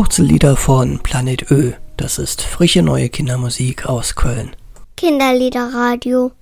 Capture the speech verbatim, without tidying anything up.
Wurzellieder von Planet Ö. Das ist frische neue Kindermusik aus Köln. Kinderliederradio.